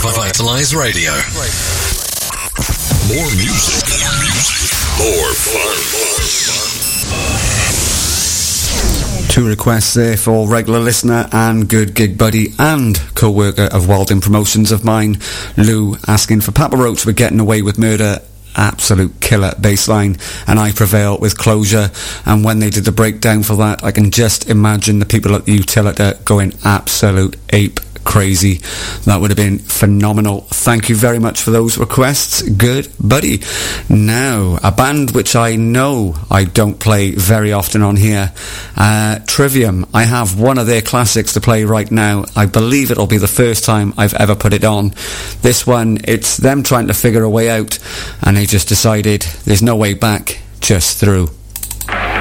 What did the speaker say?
Revitalize Radio. More music. More fun. Two requests there for regular listener and good gig buddy and co-worker of Wilding Promotions of mine, Lou, asking for Papa Roach with Getting Away with Murder. Absolute killer bassline, and I Prevail with Closure. And when they did the breakdown for that, I can just imagine the people at the Utilita going absolute ape crazy. That would have been phenomenal. Thank you very much for those requests, good buddy. Now, a band which I know I don't play very often on here, Trivium. I have one of their classics to play right now. I believe it'll be the first time I've ever put it on. This one, it's them trying to figure a way out, and they just decided there's no way back, just through.